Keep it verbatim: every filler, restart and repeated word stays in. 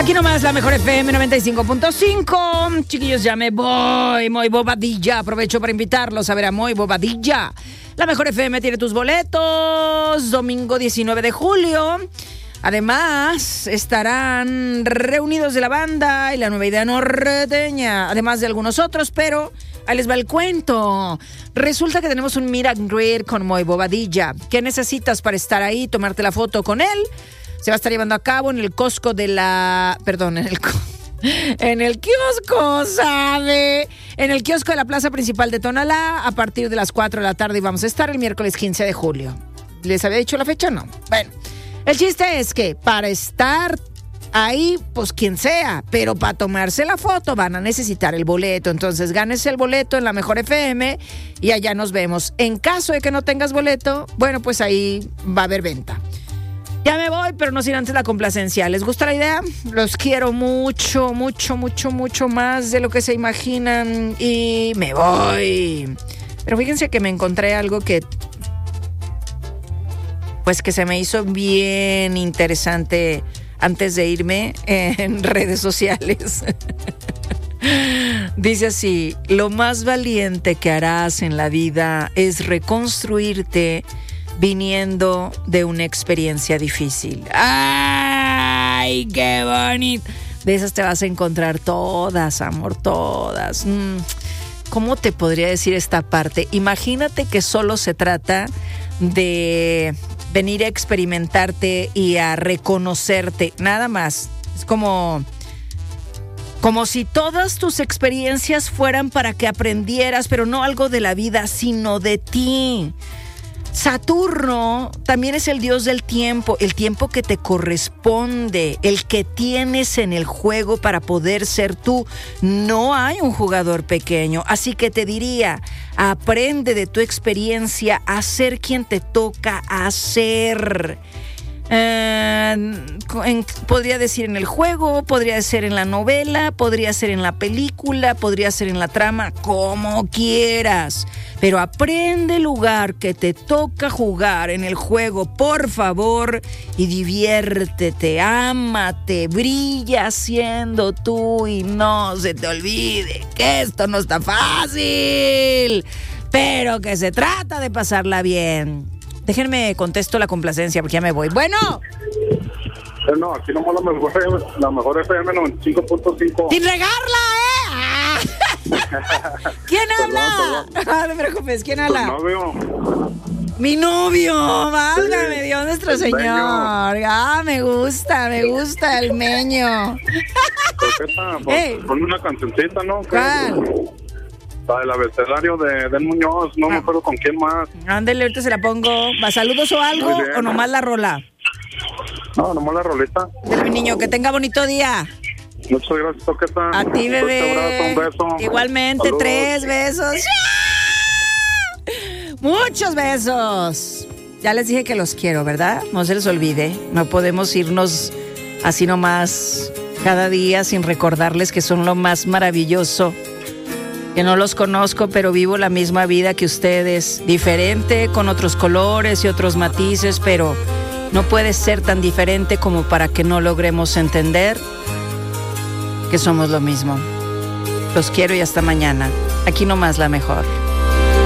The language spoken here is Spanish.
Aquí nomás la mejor F M noventa y cinco punto cinco. Chiquillos, ya me voy. Moy Bobadilla. Aprovecho para invitarlos a ver a Moy Bobadilla. La mejor F M tiene tus boletos. Domingo diecinueve de julio. Además, estarán reunidos de la banda y la nueva idea norteña. Además de algunos otros, pero ahí les va el cuento. Resulta que tenemos un meet and greet con Moy Bobadilla. ¿Qué necesitas para estar ahí, tomarte la foto con él? Se va a estar llevando a cabo en el Costco de la... Perdón, en el... En el kiosco, ¿sabe? En el kiosco de la plaza principal de Tonalá, a partir de las cuatro de la tarde, y vamos a estar el miércoles quince de julio. ¿Les había dicho la fecha? No. Bueno, el chiste es que para estar ahí, pues quien sea, pero para tomarse la foto van a necesitar el boleto. Entonces, gánese el boleto en la mejor F M y allá nos vemos. En caso de que no tengas boleto, bueno, pues ahí va a haber venta. Ya me voy, pero no sin antes la complacencia. ¿Les gusta la idea? Los quiero mucho, mucho, mucho, mucho más de lo que se imaginan y me voy. Pero fíjense que me encontré algo que, pues que se me hizo bien interesante antes de irme en redes sociales. Dice así: lo más valiente que harás en la vida es reconstruirte viniendo de una experiencia difícil. ¡Ay, qué bonito! De esas te vas a encontrar todas, amor, todas. Mm. ¿Cómo te podría decir esta parte? Imagínate que solo se trata de venir a experimentarte y a reconocerte, nada más. Es como... Como si todas tus experiencias fueran para que aprendieras, pero no algo de la vida, sino de ti. Saturno también es el dios del tiempo, el tiempo que te corresponde, el que tienes en el juego para poder ser tú. No hay un jugador pequeño, así que te diría, aprende de tu experiencia a ser quien te toca hacer. Uh, en, podría decir en el juego, podría ser en la novela, podría ser en la película, podría ser en la trama, como quieras, pero aprende el lugar que te toca jugar en el juego, por favor, y diviértete, ámate, brilla siendo tú y no se te olvide que esto no está fácil, pero que se trata de pasarla bien. Déjenme contesto la complacencia porque ya me voy. Bueno. No, aquí nomás la mejor, la mejor F M noventa y cinco punto cinco. ¡Sin regarla, eh! Ah. ¿Quién habla? Perdón, perdón. No te preocupes, ¿quién habla? Tu novio. Mi novio, válgame Dios nuestro Señor. Meño. Ah, me gusta, me gusta el meño. Coqueta, pues, hey. Ponme una cancioncita, ¿no? ¿Cuál? La del abecedario de Den Muñoz, no ah. me acuerdo con quién más. Ándale, ahorita se la pongo. ¿Va saludos o algo o nomás la rola? No, nomás la rolita. Del mi niño, que tenga bonito día. Muchas gracias, Toqueta. A ti, bebé. Un abrazo, un beso. Igualmente, saludos. Tres besos. Muchos besos. Ya les dije que los quiero, ¿verdad? No se les olvide. No podemos irnos así nomás cada día sin recordarles que son lo más maravilloso. Que no los conozco, pero vivo la misma vida que ustedes. Diferente, con otros colores y otros matices, pero no puede ser tan diferente como para que no logremos entender que somos lo mismo. Los quiero y hasta mañana. Aquí nomás la mejor.